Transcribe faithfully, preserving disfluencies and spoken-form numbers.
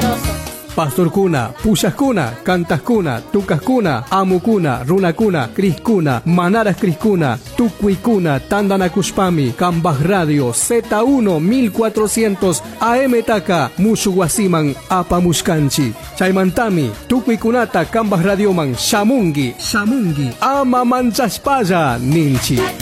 poderoso. Pastorkuna, Puyaskuna, Cantaskuna, Tucaskuna, Amukuna, Runakuna, Criskuna, Manaras Criskuna, Tucuicuna, Tandanakushpami, Cambaj Radio, Z uno mil cuatrocientos A M Taka, Mushuguasiman, Apamushkanchi, Chaimantami, Tucuicunata, Cambaj Radioman, Shamungi, Shamungi, Ama Manchashpaya, Ninchi.